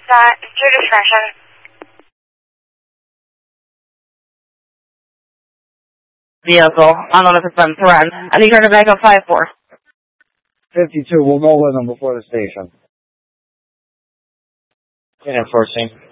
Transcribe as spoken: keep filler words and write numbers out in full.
That is your discretion. Vehicle. I don't know if it's been threatened. I need her to back up five four. fifty-two, we'll go with them before the station. Enforcing.